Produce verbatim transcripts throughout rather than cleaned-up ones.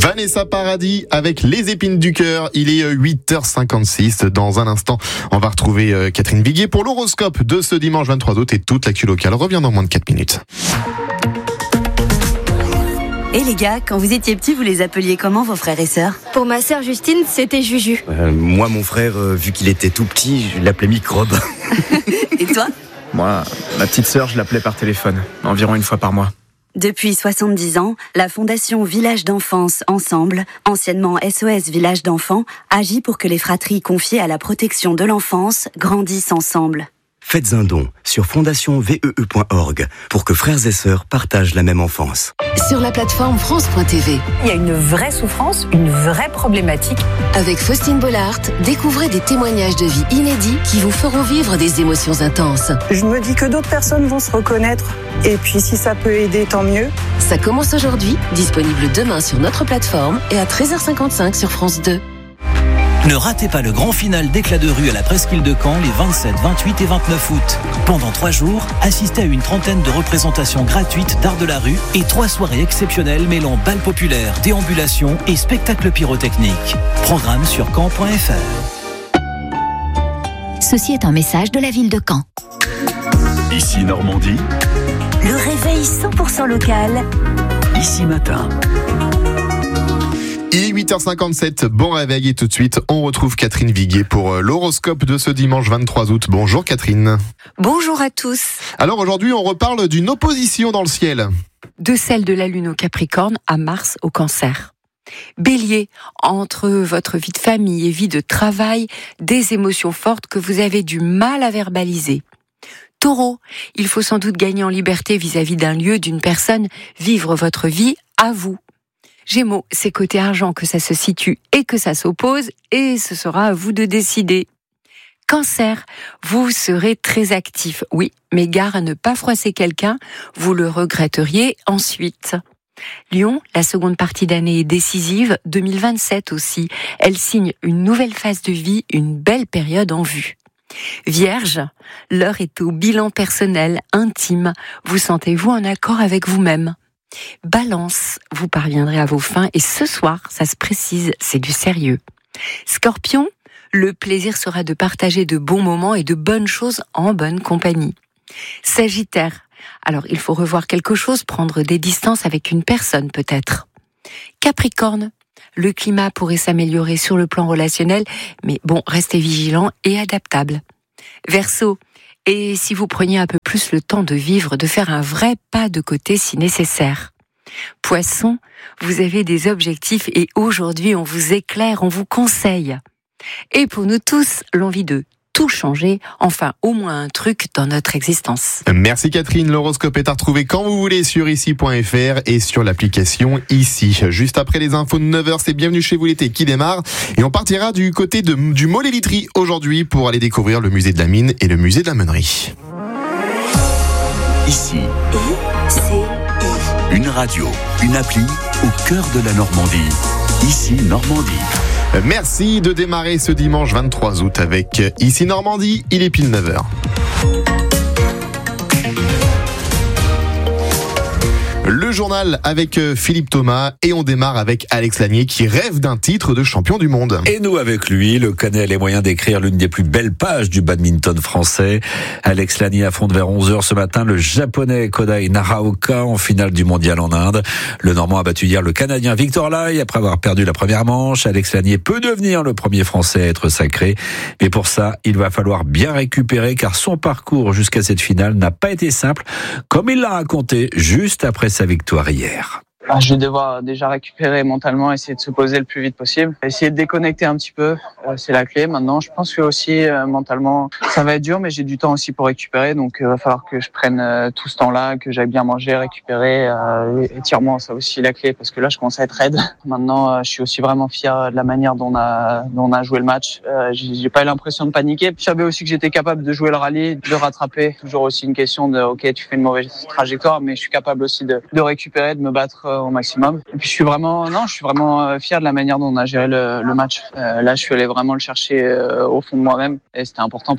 Vanessa Paradis avec Les épines du cœur. Il est huit heures cinquante-six. Dans un instant, on va retrouver Catherine Viguier pour l'horoscope de ce dimanche vingt-trois août et toute l'actu locale revient dans moins de quatre minutes. Et les gars, quand vous étiez petits, vous les appeliez comment vos frères et sœurs ? Pour ma sœur Justine, c'était Juju. Euh, moi, mon frère, euh, vu qu'il était tout petit, je l'appelais Microbe. Et toi ? Moi, ma petite sœur, je l'appelais par téléphone, environ une fois par mois. Depuis soixante-dix ans, la Fondation Village d'Enfance Ensemble, anciennement S O S Village d'Enfants, agit pour que les fratries confiées à la protection de l'enfance grandissent ensemble. Faites un don sur fondation vee point org pour que frères et sœurs partagent la même enfance. Sur la plateforme France point T V. Il y a une vraie souffrance, une vraie problématique. Avec Faustine Bollard, découvrez des témoignages de vie inédits qui vous feront vivre des émotions intenses. Je me dis que d'autres personnes vont se reconnaître. Et puis si ça peut aider, tant mieux. Ça commence aujourd'hui, disponible demain sur notre plateforme et à treize heures cinquante-cinq sur France deux. Ne ratez pas le grand final d'éclat de rue à la Presqu'île de Caen les vingt-sept, vingt-huit et vingt-neuf août. Pendant trois jours, assistez à une trentaine de représentations gratuites d'art de la rue et trois soirées exceptionnelles mêlant bal populaire, déambulation et spectacle pyrotechnique. Programme sur caen point f r. Ceci est un message de la ville de Caen. Ici Normandie. Le réveil cent pour cent local. Ici Matin. Il est huit heures cinquante-sept, bon réveil et tout de suite, on retrouve Catherine Viguier pour l'horoscope de ce dimanche vingt-trois août. Bonjour Catherine. Bonjour à tous. Alors aujourd'hui, on reparle d'une opposition dans le ciel. De celle de la Lune au Capricorne à Mars au Cancer. Bélier, entre votre vie de famille et vie de travail, des émotions fortes que vous avez du mal à verbaliser. Taureau, il faut sans doute gagner en liberté vis-à-vis d'un lieu, d'une personne, vivre votre vie à vous. Gémeaux, c'est côté argent que ça se situe et que ça s'oppose, et ce sera à vous de décider. Cancer, vous serez très actif, oui, mais gare à ne pas froisser quelqu'un, vous le regretteriez ensuite. Lion, la seconde partie d'année est décisive, deux mille vingt-sept aussi, elle signe une nouvelle phase de vie, une belle période en vue. Vierge, l'heure est au bilan personnel, intime, vous sentez-vous en accord avec vous-même. Balance, vous parviendrez à vos fins et ce soir, ça se précise, c'est du sérieux. Scorpion, le plaisir sera de partager de bons moments et de bonnes choses en bonne compagnie. Sagittaire, alors il faut revoir quelque chose, prendre des distances avec une personne peut-être. Capricorne, le climat pourrait s'améliorer sur le plan relationnel, mais bon, restez vigilant et adaptable. Verseau, et si vous preniez un peu plus le temps de vivre, de faire un vrai pas de côté si nécessaire. Poisson, vous avez des objectifs et aujourd'hui on vous éclaire, on vous conseille. Et pour nous tous, l'envie de tout changer, enfin au moins un truc dans notre existence. Merci Catherine, l'horoscope est à retrouver quand vous voulez sur ici point f r et sur l'application Ici. Juste après les infos de neuf heures, c'est Bienvenue chez vous l'été qui démarre et on partira du côté de, du Mollet-Literie aujourd'hui pour aller découvrir le musée de la mine et le musée de la meunerie. Ici. I, C, I. Une radio, une appli au cœur de la Normandie. Ici Normandie. Merci de démarrer ce dimanche vingt-trois août avec Ici Normandie, il est pile neuf heures. Le journal avec Philippe Thomas et on démarre avec Alex Lanier qui rêve d'un titre de champion du monde. Et nous avec lui, le Canet a les moyens d'écrire l'une des plus belles pages du badminton français. Alex Lanier affronte vers onze heures ce matin le japonais Kodai Naraoka en finale du mondial en Inde. Le Normand a battu hier le Canadien Victor Lai après avoir perdu la première manche. Alex Lanier peut devenir le premier Français à être sacré. Mais pour ça, il va falloir bien récupérer car son parcours jusqu'à cette finale n'a pas été simple comme il l'a raconté juste après sa victoire hier. Je vais devoir déjà récupérer mentalement, essayer de se poser le plus vite possible. Essayer de déconnecter un petit peu, euh, c'est la clé. Maintenant, je pense que aussi euh, mentalement, ça va être dur, mais j'ai du temps aussi pour récupérer. Donc, il euh, va falloir que je prenne euh, tout ce temps-là, que j'aille bien manger, récupérer. Euh, étirement, ça aussi la clé, parce que là, je commence à être raide. Maintenant, euh, je suis aussi vraiment fier de la manière dont on a, dont on a joué le match. Euh, j'ai, j'ai pas eu l'impression de paniquer. Je savais aussi que j'étais capable de jouer le rallye, de rattraper. Toujours aussi une question de, ok, tu fais une mauvaise trajectoire, mais je suis capable aussi de, de récupérer, de me battre au maximum. Et puis je suis vraiment, non, je suis vraiment fier de la manière dont on a géré le, le match. Euh, là, je suis allé vraiment le chercher euh, au fond de moi-même et c'était important pour moi.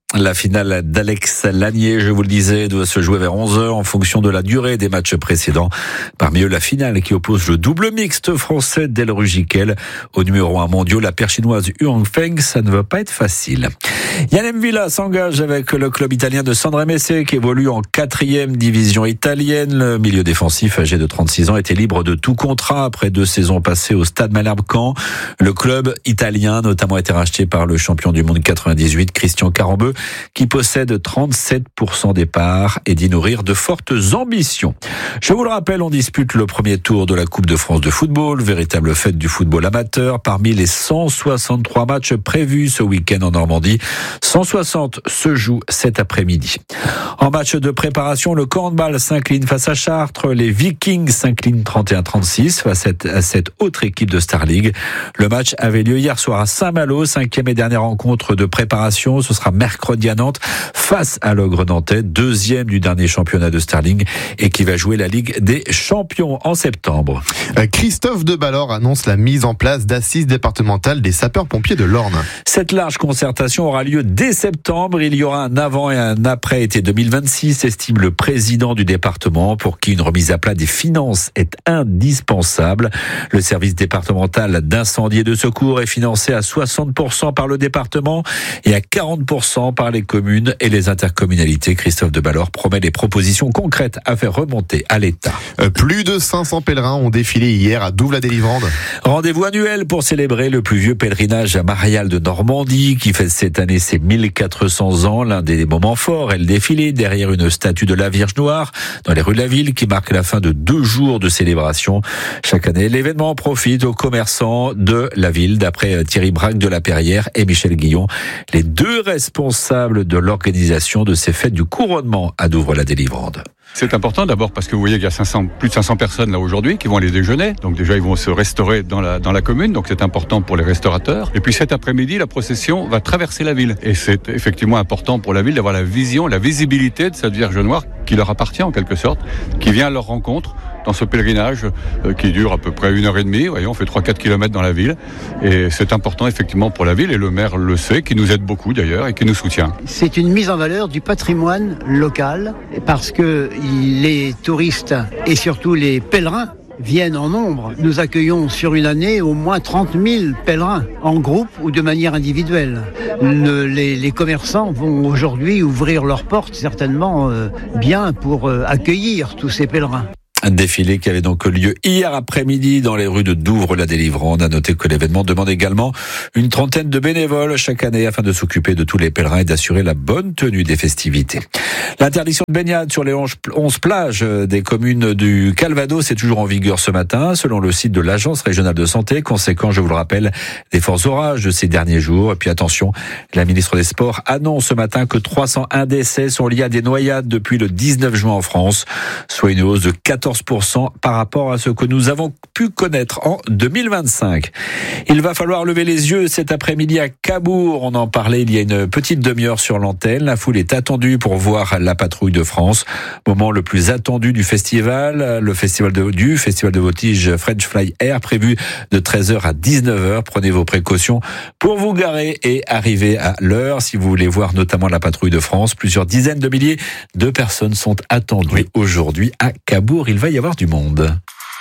La finale d'Alex Lanier, je vous le disais, doit se jouer vers onze heures en fonction de la durée des matchs précédents. Parmi eux, la finale qui oppose le double mixte français Del Rugiquel au numéro un mondial, la paire chinoise Huang Feng. Ça ne va pas être facile. Yann M'Vila s'engage avec le club italien de San Remese qui évolue en quatrième division italienne. Le milieu défensif âgé de trente-six ans était libre de tout contrat après deux saisons passées au Stade Malherbe-Caen. Le club italien notamment a été racheté par le champion du monde quatre-vingt-dix-huit, Christian Carambeu, qui possède trente-sept pour cent des parts et dit nourrir de fortes ambitions. Je vous le rappelle, on dispute le premier tour de la Coupe de France de football, véritable fête du football amateur. Parmi les cent soixante-trois matchs prévus ce week-end en Normandie, cent soixante se jouent cet après-midi. En match de préparation, le handball s'incline face à Chartres. Les Vikings s'inclinent trente et un trente-six face à cette autre équipe de Star League. Le match avait lieu hier soir à Saint-Malo, cinquième et dernière rencontre de préparation. Ce sera mercredi à Nantes face à l'Ogre Nantais, deuxième du dernier championnat de Starling et qui va jouer la Ligue des Champions en septembre. Christophe Debalor annonce la mise en place d'assises départementales des sapeurs-pompiers de l'Orne. Cette large concertation aura lieu dès septembre. Il y aura un avant et un après été deux mille vingt-six, estime le président du département, pour qui une remise à plat des finances est indispensable. Le service départemental d'incendie et de secours est financé à soixante pour cent par le département et à quarante pour cent par les communes et les intercommunalités. Christophe Debalor promet des propositions concrètes à faire remonter à l'État. Euh, plus de cinq cents pèlerins ont défilé hier à Douve-la-Délivrande. Rendez-vous annuel pour célébrer le plus vieux pèlerinage marial de Normandie qui fête cette année ses mille quatre cents ans. L'un des moments forts est le défilé derrière une statue de la Vierge Noire dans les rues de la ville qui marque la fin de deux jours de célébration. Chaque année, l'événement profite aux commerçants de la ville, d'après Thierry Braque de la Perrière et Michel Guillon, les deux responsables de l'organisation de ces fêtes du couronnement à Douvres-la-Délivrande. C'est important d'abord parce que vous voyez qu'il y a cinq cents, plus de cinq cents personnes là aujourd'hui qui vont aller déjeuner. Donc déjà ils vont se restaurer dans la, dans la commune, donc c'est important pour les restaurateurs. Et puis cet après-midi, la procession va traverser la ville. Et c'est effectivement important pour la ville d'avoir la vision, la visibilité de cette Vierge Noire qui leur appartient en quelque sorte, qui vient à leur rencontre dans ce pèlerinage euh, qui dure à peu près une heure et demie. Vous voyez, on fait trois à quatre kilomètres dans la ville. Et c'est important effectivement pour la ville et le maire le sait, qui nous aide beaucoup d'ailleurs et qui nous soutient. C'est une mise en valeur du patrimoine local parce que les touristes et surtout les pèlerins viennent en nombre. Nous accueillons sur une année au moins trente mille pèlerins, en groupe ou de manière individuelle. Le, les, les commerçants vont aujourd'hui ouvrir leurs portes certainement euh, bien pour euh, accueillir tous ces pèlerins. Un défilé qui avait donc lieu hier après-midi dans les rues de Douvres-la-Délivrande. À noter que l'événement demande également une trentaine de bénévoles chaque année afin de s'occuper de tous les pèlerins et d'assurer la bonne tenue des festivités. L'interdiction de baignade sur les onze plages des communes du Calvados est toujours en vigueur ce matin, selon le site de l'Agence régionale de santé. Conséquent, je vous le rappelle, des forts orages de ces derniers jours. Et puis attention, la ministre des Sports annonce ce matin que trois cent un décès sont liés à des noyades depuis le dix-neuf juin en France, soit une hausse de quatorze pour cent par rapport à ce que nous avons pu connaître en deux mille vingt-cinq. Il va falloir lever les yeux cet après-midi à Cabourg. On en parlait il y a une petite demi-heure sur l'antenne. La foule est attendue pour voir la patrouille de France. Moment le plus attendu du festival, le festival de, du festival de voltige French Fly Air, prévu de treize heures à dix-neuf heures. Prenez vos précautions pour vous garer et arriver à l'heure. Si vous voulez voir notamment la patrouille de France, plusieurs dizaines de milliers de personnes sont attendues oui. aujourd'hui à Cabourg. Il va y avoir du monde.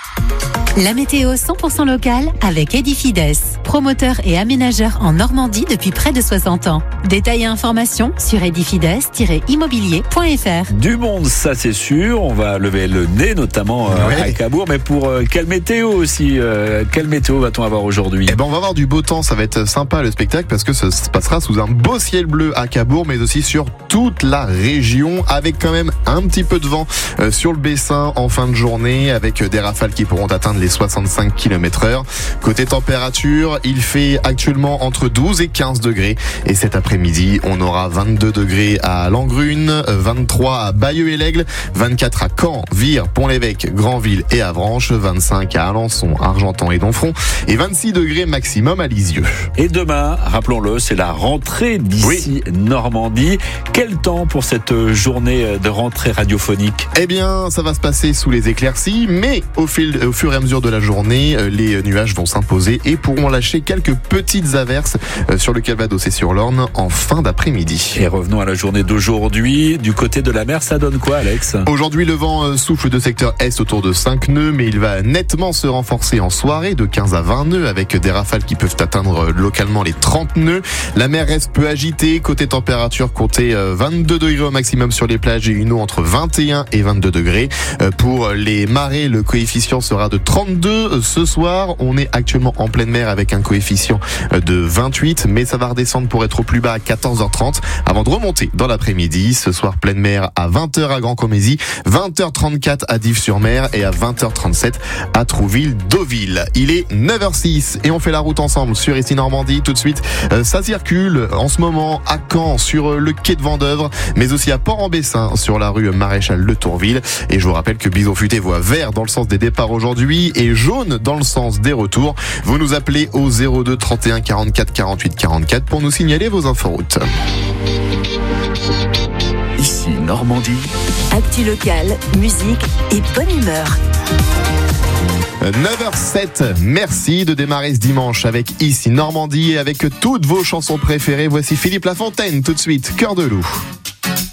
La météo cent pour cent locale avec Edifides, promoteur et aménageur en Normandie depuis près de soixante ans. Détails et informations sur edifides tiret immobilier point f r. Du monde, ça c'est sûr. On va lever le nez notamment euh, ouais. à Cabourg, mais pour euh, quelle météo aussi euh, Quelle météo va-t-on avoir aujourd'hui? Eh ben, on va avoir du beau temps. Ça va être sympa le spectacle parce que ça se passera sous un beau ciel bleu à Cabourg, mais aussi sur toute la région, avec quand même un petit peu de vent euh, sur le Bessin en fin de journée, avec des rafales qui pourront atteindre les soixante-cinq kilomètres heure. Côté température, il fait actuellement entre douze et quinze degrés. Et cet après-midi, on aura vingt-deux degrés à Langrune, vingt-trois à Bayeux et l'Aigle, vingt-quatre à Caen, Vire, Pont-l'Évêque, Granville et Avranches, vingt-cinq à Alençon, Argentan et Donfront et vingt-six degrés maximum à Lisieux. Et demain, rappelons-le, c'est la rentrée d'ici oui. Normandie. Quel temps pour cette journée de rentrée radiophonique? Eh bien, ça va se passer sous les éclaircies, mais au, fil, au fur et à mesure conclure de la journée, les nuages vont s'imposer et pourront lâcher quelques petites averses sur le Calvados et sur l'Orne en fin d'après-midi. Et revenons à la journée d'aujourd'hui. Du côté de la mer, ça donne quoi, Alex ? Aujourd'hui, le vent souffle de secteur est autour de cinq nœuds, mais il va nettement se renforcer en soirée de quinze à vingt nœuds avec des rafales qui peuvent atteindre localement les trente nœuds. La mer reste peu agitée. Côté température, comptez vingt-deux degrés au maximum sur les plages et une eau entre vingt et un et vingt-deux degrés. Pour les marées, le coefficient sera de trente-deux. Ce soir, on est actuellement en pleine mer avec un coefficient de vingt-huit, mais ça va redescendre pour être au plus bas à quatorze heures trente avant de remonter dans l'après-midi. Ce soir, pleine mer à vingt heures à Grand-Comézy, vingt heures trente-quatre à Dives-sur-Mer et à vingt heures trente-sept à Trouville-Deauville. Il est neuf heures six et on fait la route ensemble sur ici Normandie. Tout de suite, ça circule en ce moment à Caen sur le quai de Vendeuvre, mais aussi à Port-en-Bessin sur la rue Maréchal de Tourville. Et je vous rappelle que Bison Futé voit vert dans le sens des départs aujourd'hui et jaune dans le sens des retours. Vous nous appelez au zéro deux trente et un quarante-quatre quarante-huit quarante-quatre pour nous signaler vos inforoutes. Ici Normandie. Actu locale, musique et bonne humeur. neuf heures sept, merci de démarrer ce dimanche avec Ici Normandie et avec toutes vos chansons préférées. Voici Philippe Lafontaine tout de suite, Cœur de loup.